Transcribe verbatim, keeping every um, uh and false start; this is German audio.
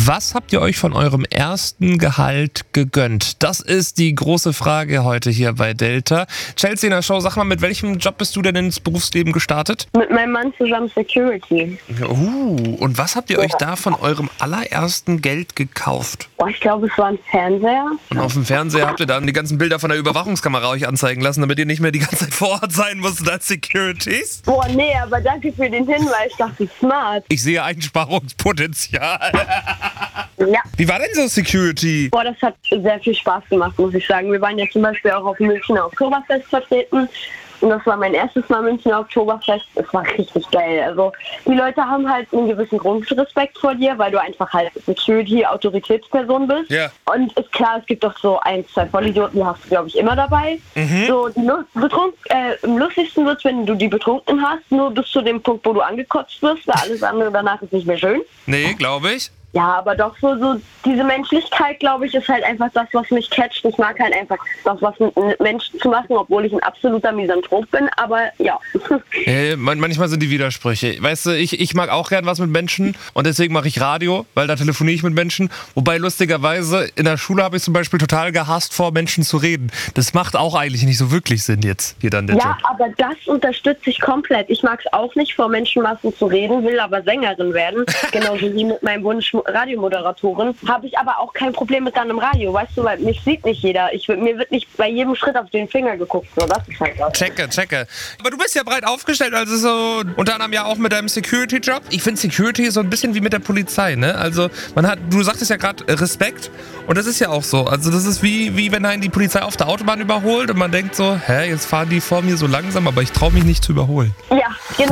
Was habt ihr euch von eurem ersten Gehalt gegönnt? Das ist die große Frage heute hier bei Delta. Chelsea in der Show, sag mal, mit welchem Job bist du denn ins Berufsleben gestartet? Mit meinem Mann zusammen Security. Uh, und was habt ihr euch da von eurem allerersten Geld gekauft? Boah, ich glaube, es war ein Fernseher. Und auf dem Fernseher habt ihr dann die ganzen Bilder von der Überwachungskamera euch anzeigen lassen, damit ihr nicht mehr die ganze Zeit vor Ort sein musstet als Securities? Boah, nee, aber danke für den Hinweis. Ich dachte, smart. Ich sehe Einsparungspotenzial. Ja. Wie war denn so Security? Boah, das hat sehr viel Spaß gemacht, muss ich sagen. Wir waren ja zum Beispiel auch auf dem Münchner Oktoberfest vertreten. Und das war mein erstes Mal Münchner Oktoberfest. Es war richtig geil. Also die Leute haben halt einen gewissen Grundrespekt vor dir, weil du einfach halt Security-Autoritätsperson bist. Ja. Und ist klar, es gibt doch so ein, zwei Vollidioten, die hast du, glaube ich, immer dabei. Mhm. So, die Lu- betrunk, äh, am lustigsten wird es, wenn du die Betrunkenen hast, nur bis zu dem Punkt, wo du angekotzt wirst, weil alles andere danach ist nicht mehr schön. Nee, glaube ich. Ja, aber doch so, so diese Menschlichkeit, glaube ich, ist halt einfach das, was mich catcht. Ich mag halt einfach das, was mit Menschen zu machen, obwohl ich ein absoluter Misanthrop bin, aber ja. Äh, man, manchmal sind die Widersprüche. Weißt du, ich, ich mag auch gern was mit Menschen und deswegen mache ich Radio, weil da telefoniere ich mit Menschen. Wobei lustigerweise in der Schule habe ich zum Beispiel total gehasst, vor Menschen zu reden. Das macht auch eigentlich nicht so wirklich Sinn jetzt, hier dann der Ja, Job. aber das unterstütze ich komplett. Ich mag es auch nicht, vor Menschenmassen zu reden, will aber Sängerin werden. Genauso wie mit meinem Wunsch Radiomoderatorin. Habe ich aber auch kein Problem mit dann im Radio, weißt du, weil mich sieht nicht jeder. Ich, mir wird nicht bei jedem Schritt auf den Finger geguckt. So, das ist halt das. Checke, checke. Aber du bist ja breit aufgestellt, also so unter anderem ja auch mit deinem Security-Job. Ich finde Security so ein bisschen wie mit der Polizei, ne? Also man hat, du sagtest ja gerade Respekt und das ist ja auch so. Also das ist wie, wie wenn einen die Polizei auf der Autobahn überholt und man denkt so, hä, jetzt fahren die vor mir so langsam, aber ich traue mich nicht zu überholen. Ja, genau.